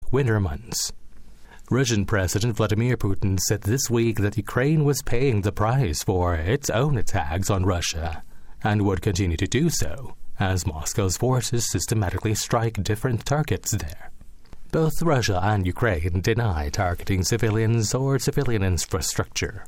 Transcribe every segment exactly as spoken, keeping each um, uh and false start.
winter months. Russian President Vladimir Putin said this week that Ukraine was paying the price for its own attacks on Russia and would continue to do so as Moscow's forces systematically strike different targets there. Both Russia and Ukraine deny targeting civilians or civilian infrastructure.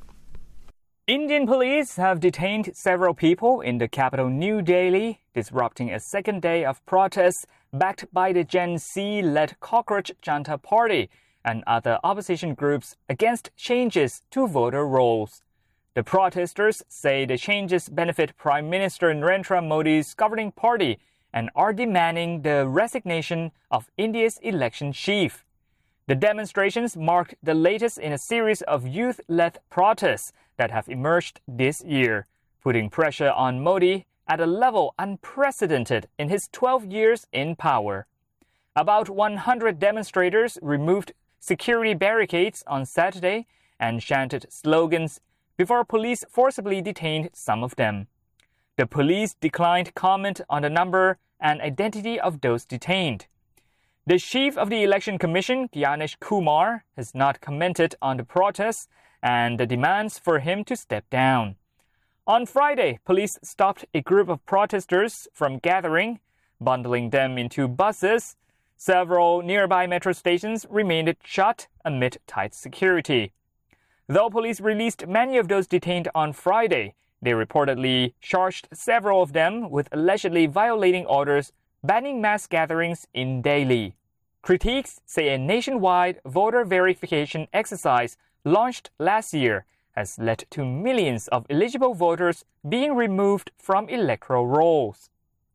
Indian police have detained several people in the capital New Delhi, disrupting a second day of protests backed by the Gen Z-led Cockroach Janta Party and other opposition groups against changes to voter rolls. The protesters say the changes benefit Prime Minister Narendra Modi's governing party and are demanding the resignation of India's election chief. The demonstrations marked the latest in a series of youth-led protests that have emerged this year, putting pressure on Modi at a level unprecedented in his twelve years in power. About one hundred demonstrators removed security barricades on Saturday and chanted slogans before police forcibly detained some of them. The police declined comment on the number and identity of those detained. The chief of the Election Commission, Gyanesh Kumar, has not commented on the protests and the demands for him to step down. On Friday, police stopped a group of protesters from gathering, bundling them into buses. Several nearby metro stations remained shut amid tight security. Though police released many of those detained on Friday, they reportedly charged several of them with allegedly violating orders banning mass gatherings in Delhi. Critics say a nationwide voter verification exercise launched last year has led to millions of eligible voters being removed from electoral rolls.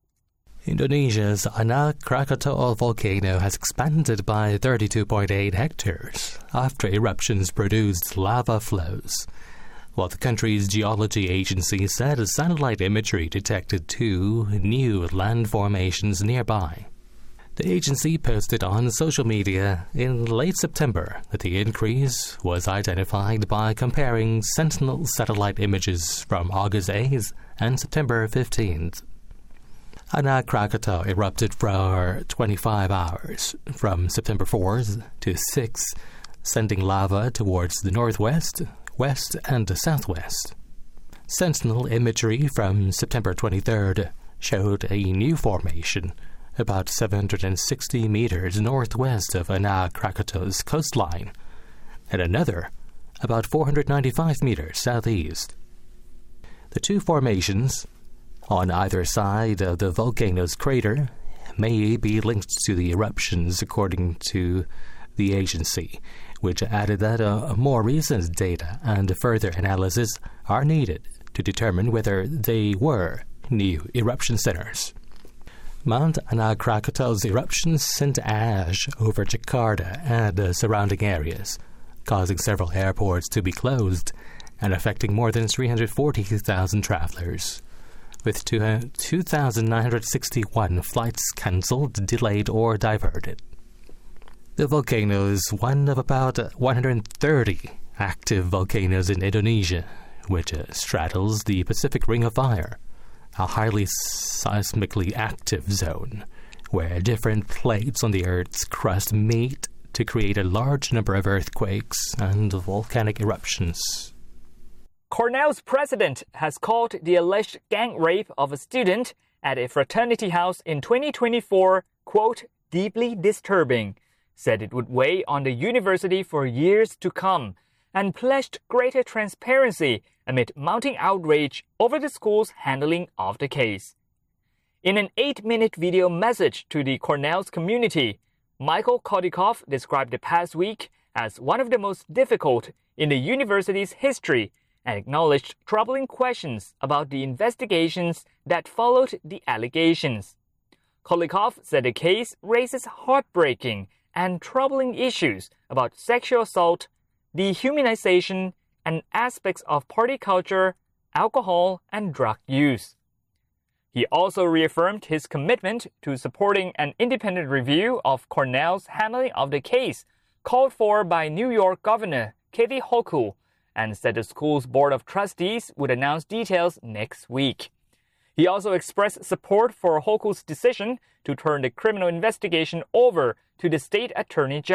Indonesia's Anak Krakatau volcano has expanded by thirty-two point eight hectares after eruptions produced lava flows, while the country's geology agency said satellite imagery detected two new land formations nearby. The agency posted on social media in late September that the increase was identified by comparing Sentinel satellite images from August eighth and September fifteenth. Anak Krakatau erupted for twenty-five hours, from September fourth to sixth, sending lava towards the northwest, west, and southwest. Sentinel imagery from September twenty-third showed a new formation about seven hundred sixty meters northwest of Anak Krakatau's coastline, and another about four hundred ninety-five meters southeast. The two formations on either side of the volcano's crater may be linked to the eruptions, according to the agency, which added that uh, more recent data and further analysis are needed to determine whether they were new eruption centers. Mount Anak Krakatau's eruptions sent ash over Jakarta and the surrounding areas, causing several airports to be closed and affecting more than three hundred forty thousand travelers, with two thousand nine hundred sixty-one flights cancelled, delayed, or diverted. The volcano is one of about one hundred thirty active volcanoes in Indonesia, which uh, straddles the Pacific Ring of Fire, a highly seismically active zone where different plates on the Earth's crust meet to create a large number of earthquakes and volcanic eruptions. Cornell's president has called the alleged gang rape of a student at a fraternity house in twenty twenty-four, quote, deeply disturbing, said it would weigh on the university for years to come, and pledged greater transparency amid mounting outrage over the school's handling of the case. In an eight-minute video message to the Cornell's community, Michael Kodikoff described the past week as one of the most difficult in the university's history and acknowledged troubling questions about the investigations that followed the allegations. Kodikoff said the case raises heartbreaking and troubling issues about sexual assault, dehumanization, and aspects of party culture, alcohol, and drug use. He also reaffirmed his commitment to supporting an independent review of Cornell's handling of the case called for by New York Governor Kathy Hochul, and said the school's board of trustees would announce details next week. He also expressed support for Hochul's decision to turn the criminal investigation over to the state attorney general.